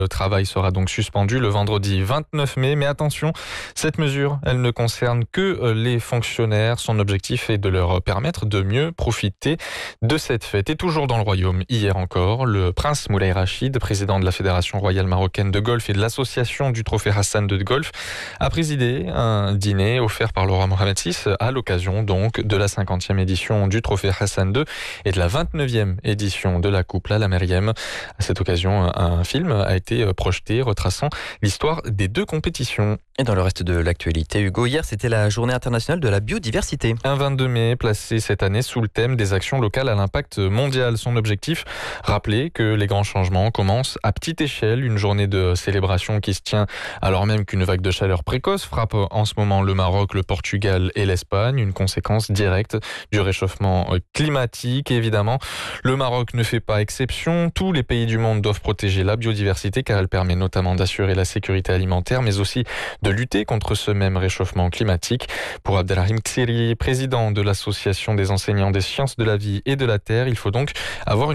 Le travail sera donc suspendu le vendredi 29 mai, mais attention, cette mesure, elle ne concerne que les fonctionnaires. Son objectif est de leur permettre de mieux profiter de cette fête. Et toujours dans le royaume, hier encore, le prince Moulay Rachid, président de la Fédération royale marocaine de golf et de l'association du trophée Hassan II de golf, a présidé un dîner offert par le roi Mohammed VI à l'occasion donc de la 50e édition du trophée Hassan II et de la 29e édition de la Coupe La Meriem. À cette occasion, un film a été projeté retraçant l'histoire des deux compétitions. Et dans le reste de l'actualité, Hugo, hier c'était la journée internationale de la biodiversité. Un 22 mai placé cette année sous le thème des actions locales à l'impact mondial. Son objectif, rappeler que les grands changements commencent à petite échelle. Une journée de célébration qui se tient alors même qu'une vague de chaleur précoce frappe en ce moment le Maroc, le Portugal et l'Espagne. Une conséquence directe du réchauffement climatique. Évidemment, le Maroc ne fait pas exception. Tous les pays du monde doivent protéger la biodiversité car elle permet notamment d'assurer la sécurité alimentaire mais aussi de lutter contre ce même réchauffement climatique. Pour Abdelrahim Ksiri, président de l'Association des enseignants des sciences de la vie et de la terre, il faut donc avoir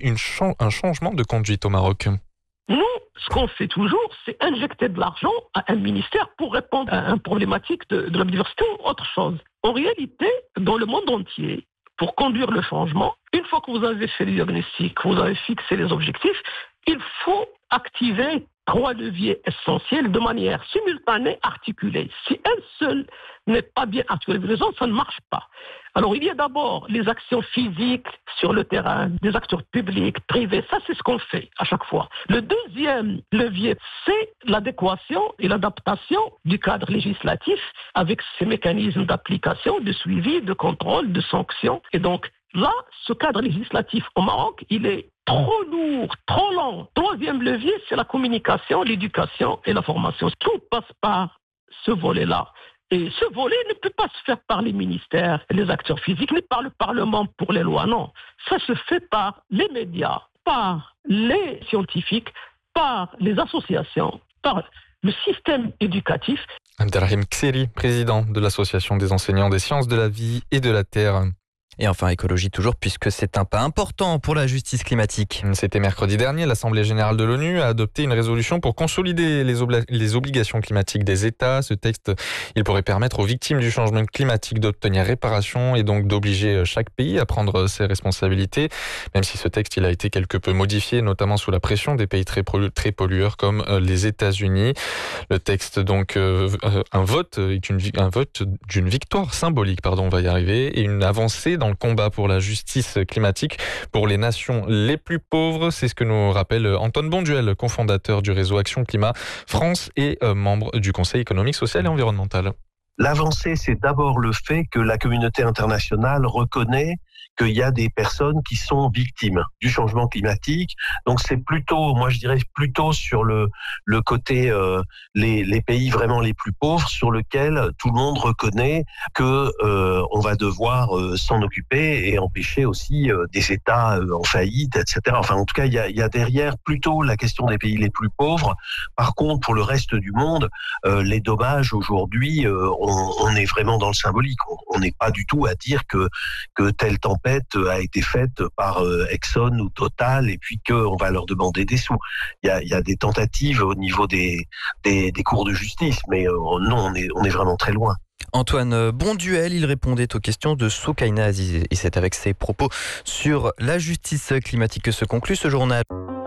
un changement de conduite au Maroc. Nous, ce qu'on fait toujours, c'est injecter de l'argent à un ministère pour répondre à une problématique de la biodiversité ou autre chose. En réalité, dans le monde entier, pour conduire le changement, une fois que vous avez fait le diagnostic, vous avez fixé les objectifs, il faut activer 3 leviers essentiels de manière simultanée, articulée. Si un seul n'est pas bien articulé, ça ne marche pas. Alors il y a d'abord les actions physiques sur le terrain, des acteurs publics, privés, ça c'est ce qu'on fait à chaque fois. Le deuxième levier, c'est l'adéquation et l'adaptation du cadre législatif avec ses mécanismes d'application, de suivi, de contrôle, de sanction. Et donc là, ce cadre législatif au Maroc, il est trop lourd, trop lent. Troisième levier, c'est la communication, l'éducation et la formation. Tout passe par ce volet-là. Et ce volet ne peut pas se faire par les ministères, les acteurs physiques, ni par le Parlement pour les lois, non. Ça se fait par les médias, par les scientifiques, par les associations, par le système éducatif. Abdelrahim Ksiri, président de l'Association des enseignants des sciences de la vie et de la terre. Et enfin, écologie toujours, puisque c'est un pas important pour la justice climatique. C'était mercredi dernier, l'Assemblée générale de l'ONU a adopté une résolution pour consolider les obligations climatiques des États. Ce texte, il pourrait permettre aux victimes du changement climatique d'obtenir réparation et donc d'obliger chaque pays à prendre ses responsabilités. Même si ce texte, il a été quelque peu modifié, notamment sous la pression des pays très pollueurs comme les États-Unis. Le texte, donc, un vote d'une victoire symbolique, on va y arriver, et une avancée dans le combat pour la justice climatique pour les nations les plus pauvres. C'est ce que nous rappelle Antoine Bonduel, cofondateur du réseau Action Climat France et membre du Conseil économique, social et environnemental. L'avancée, c'est d'abord le fait que la communauté internationale reconnaît qu'il y a des personnes qui sont victimes du changement climatique. Donc c'est plutôt, moi je dirais plutôt sur le côté les pays vraiment les plus pauvres, sur lequel tout le monde reconnaît que on va devoir s'en occuper et empêcher aussi des États en faillite, etc. Enfin en tout cas il y a derrière plutôt la question des pays les plus pauvres. Par contre pour le reste du monde, les dommages aujourd'hui, on est vraiment dans le symbolique. On n'est pas du tout à dire que telle tempête a été faite par Exxon ou Total et puis qu'on va leur demander des sous. Il y a des tentatives au niveau des cours de justice, mais non, on est vraiment très loin. Antoine Bonduel, il répondait aux questions de Soukaina Aziz et c'est avec ses propos sur la justice climatique que se conclut ce journal.